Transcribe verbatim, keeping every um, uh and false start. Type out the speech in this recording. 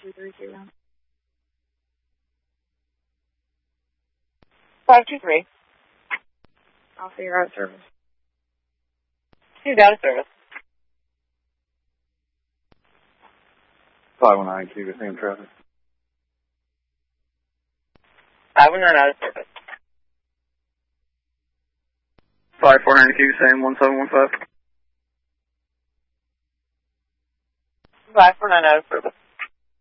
two three two. five two three. I'll figure out service. He's out of service. five one nine Q, the same traffic. five one nine out of service. five four nine Q, same one seven one five. five four nine out of service.